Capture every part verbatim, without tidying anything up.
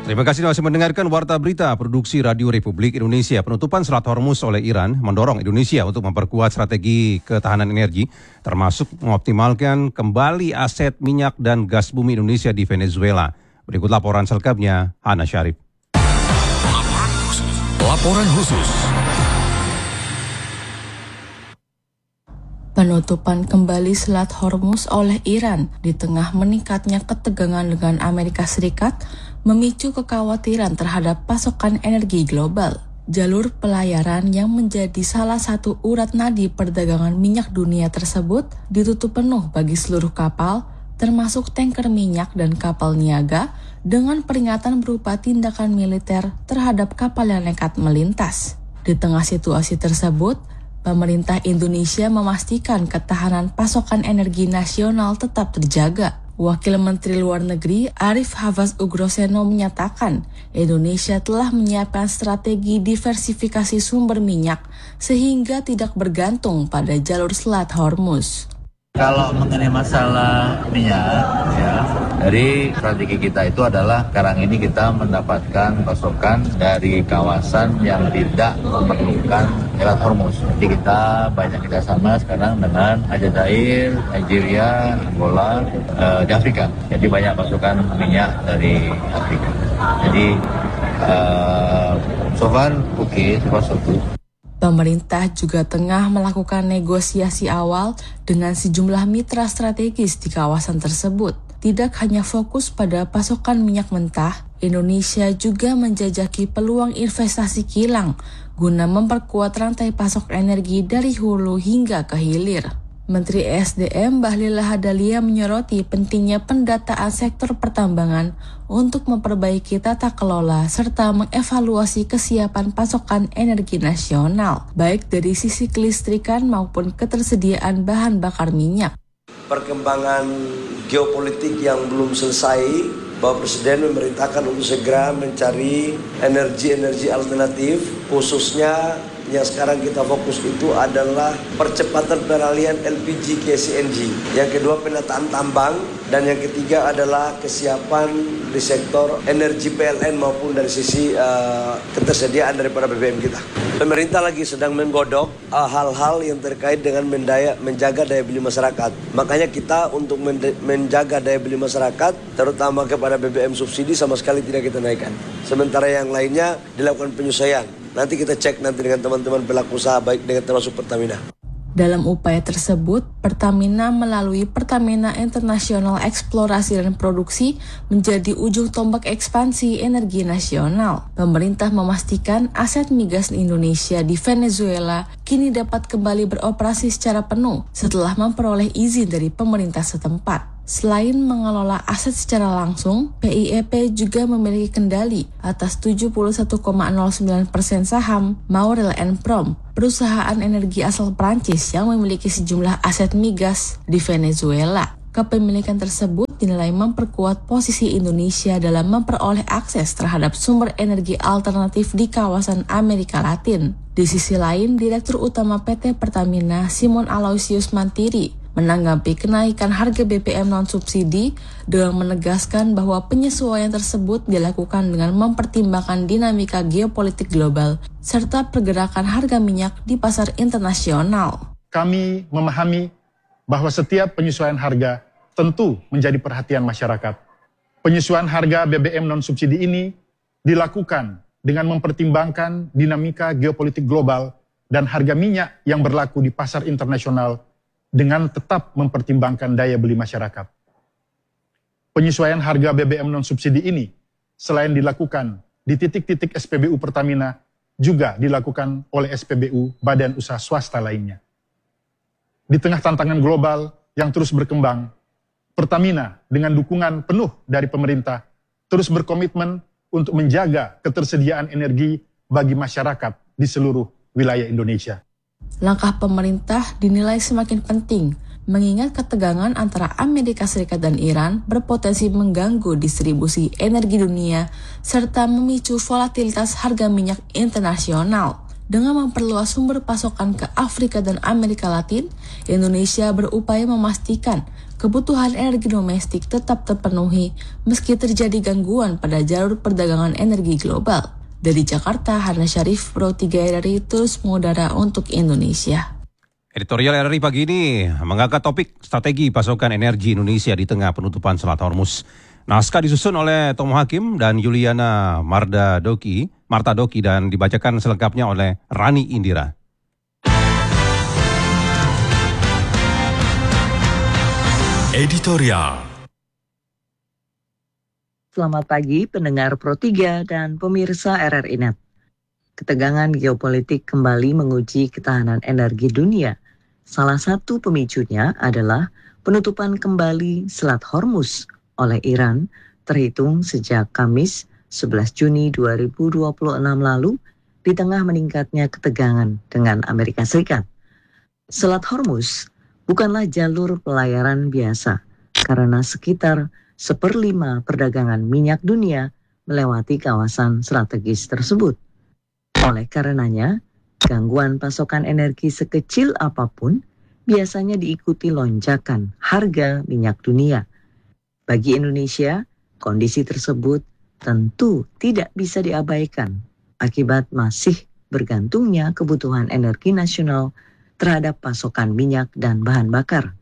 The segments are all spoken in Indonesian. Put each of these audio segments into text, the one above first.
Terima kasih masih mendengarkan Warta Berita Produksi Radio Republik Indonesia. Penutupan Selat Hormuz oleh Iran mendorong Indonesia untuk memperkuat strategi ketahanan energi, termasuk mengoptimalkan kembali aset minyak dan gas bumi Indonesia di Venezuela. Berikut laporan selengkapnya, Hana Syarif. Laporan khusus. Laporan khusus. Penutupan kembali Selat Hormuz oleh Iran di tengah meningkatnya ketegangan dengan Amerika Serikat memicu kekhawatiran terhadap pasokan energi global. Jalur pelayaran yang menjadi salah satu urat nadi perdagangan minyak dunia tersebut ditutup penuh bagi seluruh kapal, termasuk tanker minyak dan kapal niaga, dengan peringatan berupa tindakan militer terhadap kapal yang nekat melintas. Di tengah situasi tersebut, pemerintah Indonesia memastikan ketahanan pasokan energi nasional tetap terjaga. Wakil Menteri Luar Negeri Arif Hafaz Ugroseno menyatakan Indonesia telah menyiapkan strategi diversifikasi sumber minyak sehingga tidak bergantung pada jalur Selat Hormuz. Kalau mengenai masalah minyak, ya, dari strategi kita itu adalah sekarang ini kita mendapatkan pasokan dari kawasan yang tidak memerlukan Selat Hormuz. Jadi kita banyak kerjasama sekarang dengan Aljazair, Nigeria, Angola, eh, di Afrika. Jadi banyak pasokan minyak dari Afrika. Jadi eh, so far oke, okay, so far so good. Pemerintah juga tengah melakukan negosiasi awal dengan sejumlah mitra strategis di kawasan tersebut. Tidak hanya fokus pada pasokan minyak mentah, Indonesia juga menjajaki peluang investasi kilang guna memperkuat rantai pasok energi dari hulu hingga ke hilir. Menteri E S D M Bahlil Lahadalia menyoroti pentingnya pendataan sektor pertambangan untuk memperbaiki tata kelola serta mengevaluasi kesiapan pasokan energi nasional, baik dari sisi kelistrikan maupun ketersediaan bahan bakar minyak. Perkembangan geopolitik yang belum selesai, Bapak Presiden memerintahkan untuk segera mencari energi-energi alternatif, khususnya yang sekarang kita fokus itu adalah percepatan peralihan L P G ke C N G. Yang kedua penataan tambang, dan yang ketiga adalah kesiapan di sektor energi P L N maupun dari sisi uh, ketersediaan daripada B B M kita. Pemerintah lagi sedang menggodok uh, hal-hal yang terkait dengan mendaya, menjaga daya beli masyarakat. Makanya kita untuk mende- menjaga daya beli masyarakat, terutama kepada B B M subsidi sama sekali tidak kita naikkan. Sementara yang lainnya dilakukan penyesuaian. Nanti kita cek nanti dengan teman-teman pelaku usaha baik dengan termasuk Pertamina. Dalam upaya tersebut, Pertamina melalui Pertamina International Eksplorasi dan Produksi menjadi ujung tombak ekspansi energi nasional. Pemerintah memastikan aset migas Indonesia di Venezuela kini dapat kembali beroperasi secara penuh setelah memperoleh izin dari pemerintah setempat. Selain mengelola aset secara langsung, P I E P juga memiliki kendali atas tujuh puluh satu koma nol sembilan persen saham Maurel and Prom, perusahaan energi asal Prancis yang memiliki sejumlah aset migas di Venezuela. Kepemilikan tersebut dinilai memperkuat posisi Indonesia dalam memperoleh akses terhadap sumber energi alternatif di kawasan Amerika Latin. Di sisi lain, Direktur Utama P T Pertamina Simon Aloysius Mantiri menanggapi kenaikan harga B B M non-subsidi dengan menegaskan bahwa penyesuaian tersebut dilakukan dengan mempertimbangkan dinamika geopolitik global serta pergerakan harga minyak di pasar internasional. Kami memahami bahwa setiap penyesuaian harga tentu menjadi perhatian masyarakat. Penyesuaian harga B B M non-subsidi ini dilakukan dengan mempertimbangkan dinamika geopolitik global dan harga minyak yang berlaku di pasar internasional dengan tetap mempertimbangkan daya beli masyarakat. Penyesuaian harga B B M non-subsidi ini selain dilakukan di titik-titik S P B U Pertamina, juga dilakukan oleh S P B U badan usaha swasta lainnya. Di tengah tantangan global yang terus berkembang, Pertamina dengan dukungan penuh dari pemerintah terus berkomitmen untuk menjaga ketersediaan energi bagi masyarakat di seluruh wilayah Indonesia. Langkah pemerintah dinilai semakin penting, mengingat ketegangan antara Amerika Serikat dan Iran berpotensi mengganggu distribusi energi dunia serta memicu volatilitas harga minyak internasional. Dengan memperluas sumber pasokan ke Afrika dan Amerika Latin, Indonesia berupaya memastikan kebutuhan energi domestik tetap terpenuhi meski terjadi gangguan pada jalur perdagangan energi global. Dari Jakarta, Hana Syarif, Pro tiga R R I, terus mengudara untuk Indonesia. Editorial R R I pagi ini mengangkat topik strategi pasokan energi Indonesia di tengah penutupan Selat Hormuz. Naskah disusun oleh Tomo Hakim dan Yuliana Marda Doki, Marta Doki, dan dibacakan selengkapnya oleh Rani Indira. Editorial. Selamat pagi pendengar Pro tiga dan pemirsa R R I Net. Ketegangan geopolitik kembali menguji ketahanan energi dunia. Salah satu pemicunya adalah penutupan kembali Selat Hormuz oleh Iran terhitung sejak Kamis sebelas Juni dua ribu dua puluh enam lalu di tengah meningkatnya ketegangan dengan Amerika Serikat. Selat Hormuz bukanlah jalur pelayaran biasa karena sekitar seperlima perdagangan minyak dunia melewati kawasan strategis tersebut. Oleh karenanya, gangguan pasokan energi sekecil apapun biasanya diikuti lonjakan harga minyak dunia. Bagi Indonesia, kondisi tersebut tentu tidak bisa diabaikan akibat masih bergantungnya kebutuhan energi nasional terhadap pasokan minyak dan bahan bakar.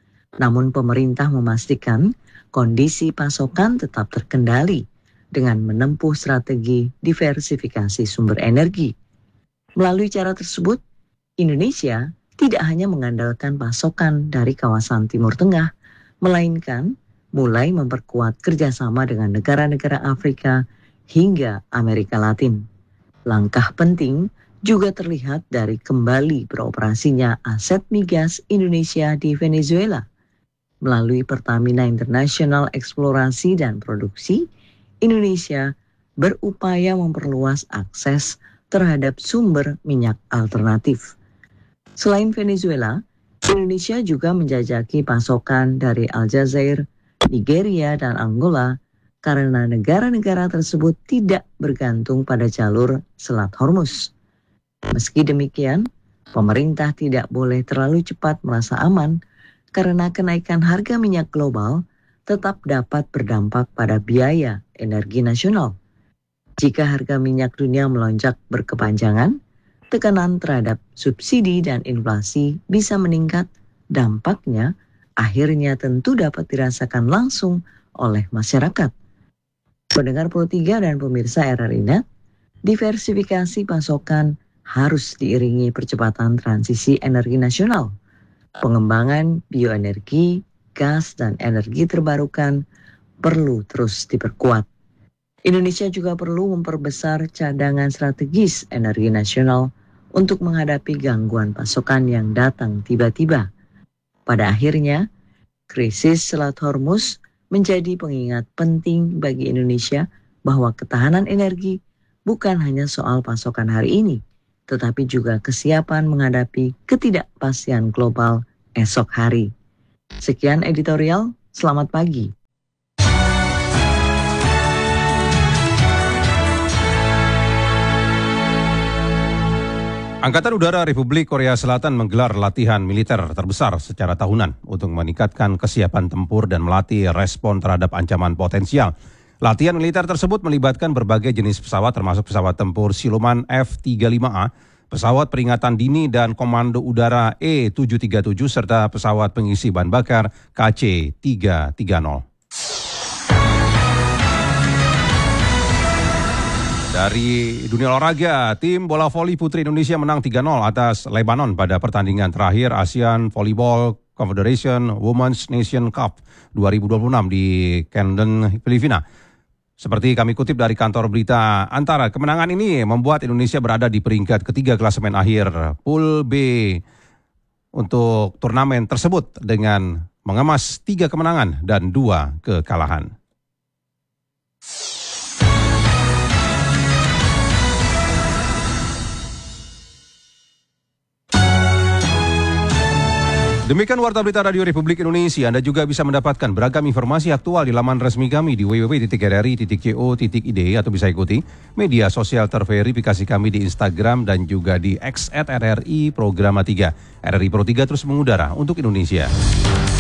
Namun pemerintah memastikan kondisi pasokan tetap terkendali dengan menempuh strategi diversifikasi sumber energi. Melalui cara tersebut, Indonesia tidak hanya mengandalkan pasokan dari kawasan Timur Tengah, melainkan mulai memperkuat kerjasama dengan negara-negara Afrika hingga Amerika Latin. Langkah penting juga terlihat dari kembali beroperasinya aset migas Indonesia di Venezuela. Melalui Pertamina International Eksplorasi dan Produksi, Indonesia berupaya memperluas akses terhadap sumber minyak alternatif. Selain Venezuela, Indonesia juga menjajaki pasokan dari Aljazair, Nigeria, dan Angola karena negara-negara tersebut tidak bergantung pada jalur Selat Hormuz. Meski demikian, pemerintah tidak boleh terlalu cepat merasa aman karena kenaikan harga minyak global tetap dapat berdampak pada biaya energi nasional. Jika harga minyak dunia melonjak berkepanjangan, tekanan terhadap subsidi dan inflasi bisa meningkat. Dampaknya akhirnya tentu dapat dirasakan langsung oleh masyarakat. Pendengar Pro tiga dan pemirsa R R I Net, diversifikasi pasokan harus diiringi percepatan transisi energi nasional. Pengembangan bioenergi, gas, dan energi terbarukan perlu terus diperkuat. Indonesia juga perlu memperbesar cadangan strategis energi nasional untuk menghadapi gangguan pasokan yang datang tiba-tiba. Pada akhirnya, krisis Selat Hormuz menjadi pengingat penting bagi Indonesia bahwa ketahanan energi bukan hanya soal pasokan hari ini, tetapi juga kesiapan menghadapi ketidakpastian global esok hari. Sekian editorial, selamat pagi. Angkatan Udara Republik Korea Selatan menggelar latihan militer terbesar secara tahunan untuk meningkatkan kesiapan tempur dan melatih respon terhadap ancaman potensial. Latihan militer tersebut melibatkan berbagai jenis pesawat termasuk pesawat tempur siluman F tiga puluh lima A, pesawat peringatan dini dan komando udara E tujuh tiga tujuh serta pesawat pengisi bahan bakar K C tiga tiga nol. Dari dunia olahraga, tim bola voli putri Indonesia menang tiga nol atas Lebanon pada pertandingan terakhir ASEAN Volleyball Confederation Women's Nation Cup dua ribu dua puluh enam di Camden, Filipina. Seperti kami kutip dari kantor berita Antara, kemenangan ini membuat Indonesia berada di peringkat ketiga klasemen akhir Pool B untuk turnamen tersebut dengan mengemas tiga kemenangan dan dua kekalahan. Demikian Warta Berita Radio Republik Indonesia. Anda juga bisa mendapatkan beragam informasi aktual di laman resmi kami di w w w titik r r i titik co titik i d atau bisa ikuti media sosial terverifikasi kami di Instagram dan juga di X at R R I Programa tiga. R R I Pro tiga terus mengudara untuk Indonesia.